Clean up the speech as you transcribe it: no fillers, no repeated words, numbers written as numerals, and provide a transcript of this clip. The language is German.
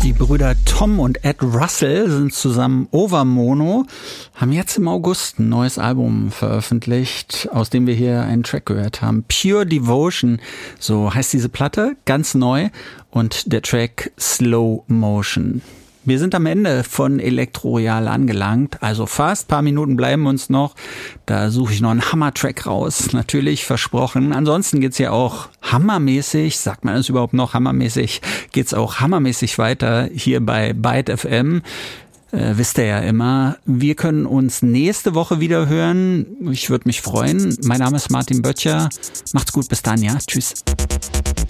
Die Brüder Tom und Ed Russell sind zusammen Overmono, haben jetzt im August ein neues Album veröffentlicht, aus dem wir hier einen Track gehört haben. Pure Devotion, so heißt diese Platte, ganz neu, und der Track Slow Motion. Wir sind am Ende von Elektroroyal angelangt, also fast, paar Minuten bleiben uns noch. Da suche ich noch einen Hammer-Track raus, natürlich, versprochen. Ansonsten geht's ja auch hammermäßig, sagt man das überhaupt noch hammermäßig, geht's auch hammermäßig weiter hier bei Byte FM. Wisst ihr ja immer, wir können uns nächste Woche wieder hören. Ich würde mich freuen. Mein Name ist Martin Böttcher. Macht's gut, bis dann, ja. Tschüss.